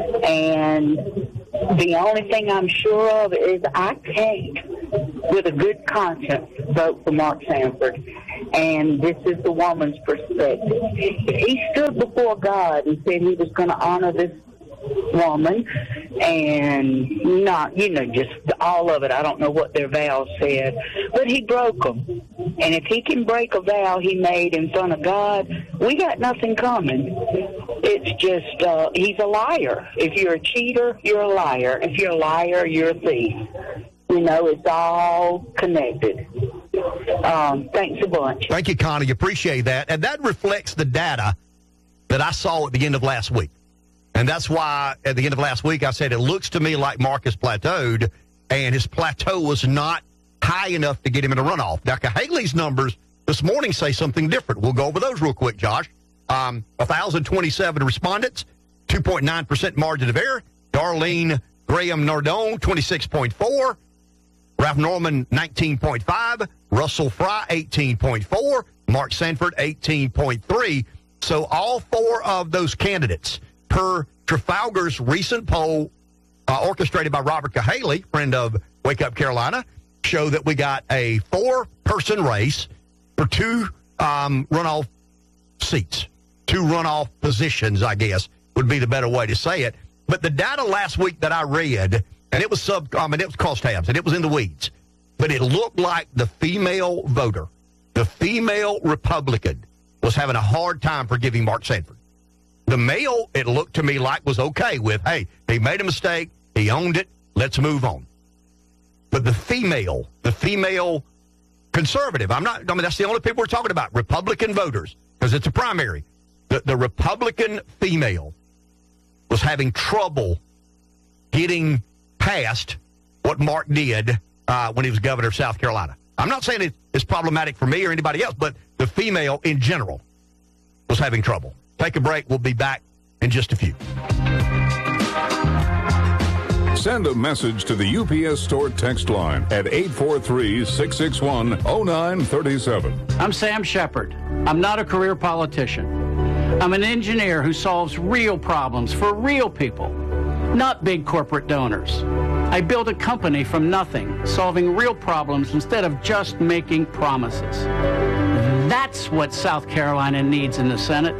And the only thing I'm sure of is I can't, with a good conscience, vote for Mark Sanford. And this is the woman's perspective. If he stood before God and said he was going to honor this woman and not, you know, just all of it. I don't know what their vows said, but he broke them. And if he can break a vow he made in front of God, we got nothing coming. It's just, uh, he's a liar. If you're a cheater, you're a liar. If you're a liar, you're a thief. You know, it's all connected. Um, thanks a bunch. Thank you, Connie. Appreciate that. And that reflects the data that I saw at the end of last week. And that's why at the end of last week I said it looks to me like Marcus plateaued, and his plateau was not high enough to get him in a runoff. Now, Haley's numbers this morning say something different. We'll go over those real quick, Josh. Um, one thousand twenty-seven respondents, two point nine percent margin of error. Darlene Graham Nardone, twenty-six point four. Ralph Norman, nineteen point five. Russell Fry, eighteen point four. Mark Sanford, eighteen point three. So all four of those candidates, per Trafalgar's recent poll uh, orchestrated by Robert Cahaley, friend of Wake Up Carolina, show that we got a four-person race for two um, runoff seats, two runoff positions, I guess, would be the better way to say it. But the data last week that I read, and it was sub, I mean, it was crosstabs, and it was in the weeds, but it looked like the female voter, the female Republican, was having a hard time forgiving Mark Sanford. The male, it looked to me like, was okay with, hey, he made a mistake, he owned it, let's move on. But the female, the female conservative, I'm not, I mean, that's the only people we're talking about, Republican voters, because it's a primary. The, the Republican female was having trouble getting past what Mark did uh, when he was governor of South Carolina. I'm not saying it, it's problematic for me or anybody else, but the female in general was having trouble. Take a break. We'll be back in just a few. Send a message to the U P S store text line at eight four three, six six one, oh nine three seven. I'm Sam Shepard. I'm not a career politician. I'm an engineer who solves real problems for real people, not big corporate donors. I built a company from nothing, solving real problems instead of just making promises. That's what South Carolina needs in the Senate.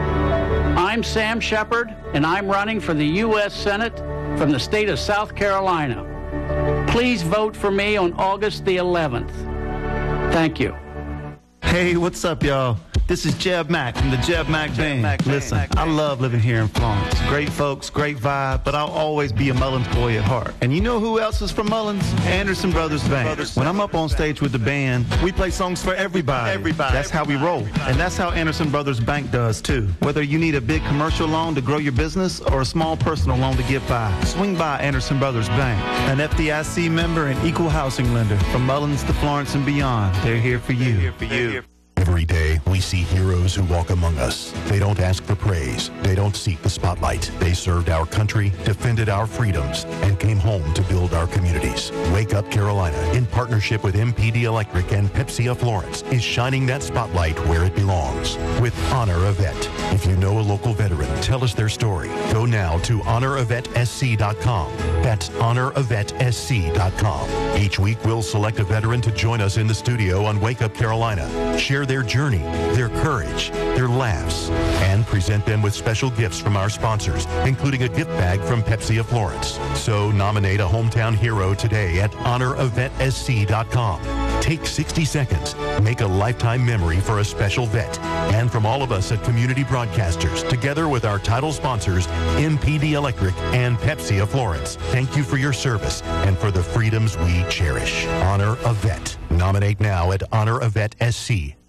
I'm Sam Shepard, and I'm running for the U S Senate from the state of South Carolina. Please vote for me on August the eleventh. Thank you. Hey, what's up, y'all? This is Jeb Mack from the Jeb Mack Jeb Band. Mack, Listen, Mack, I love living here in Florence. Great folks, great vibe, but I'll always be a Mullins boy at heart. And you know who else is from Mullins? Anderson Brothers Band. Brothers when I'm up on stage with the band, we play songs for everybody. Everybody. That's how we roll. And that's how Anderson Brothers Bank does, too. Whether you need a big commercial loan to grow your business or a small personal loan to get by, swing by Anderson Brothers Bank. An F D I C member and equal housing lender from Mullins to Florence and beyond. They're here for you. They're here for you. Every day, we see heroes who walk among us. They don't ask for praise. They don't seek the spotlight. They served our country, defended our freedoms, and came home to build our communities. Wake Up Carolina, in partnership with M P D Electric and Pepsi of Florence, is shining that spotlight where it belongs with Honor a Vet. If you know a local veteran, tell us their story. Go now to honor a vet s c dot com. That's honor a vet s c dot com. Each week, we'll select a veteran to join us in the studio on Wake Up Carolina. Share their journey, their courage, their laughs, and present them with special gifts from our sponsors, including a gift bag from Pepsi of Florence. So nominate a hometown hero today at honor a vet s c dot com. Take sixty seconds. Make a lifetime memory for a special vet. And from all of us at Community Broadcasters, together with our title sponsors, M P D Electric and Pepsi of Florence, thank you for your service and for the freedoms we cherish. Honor a Vet. Nominate now at honor a vet s c dot com.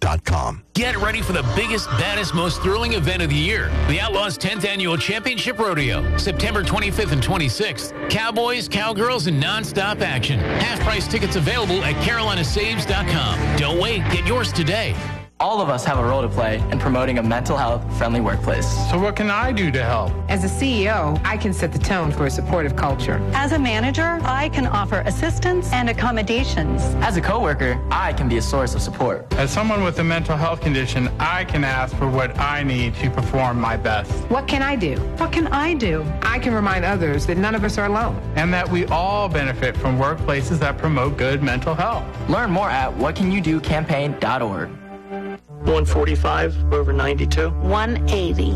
dot com. Get ready for the biggest, baddest, most thrilling event of the year. The Outlaws tenth Annual Championship Rodeo. September twenty-fifth and twenty-sixth. Cowboys, cowgirls, and nonstop action. Half-price tickets available at carolina saves dot com. Don't wait. Get yours today. All of us have a role to play in promoting a mental health friendly workplace. So what can I do to help? As a C E O, I can set the tone for a supportive culture. As a manager, I can offer assistance and accommodations. As a coworker, I can be a source of support. As someone with a mental health condition, I can ask for what I need to perform my best. What can I do? What can I do? I can remind others that none of us are alone. And that we all benefit from workplaces that promote good mental health. Learn more at what can you do campaign dot org. one forty-five over ninety-two. one eighty.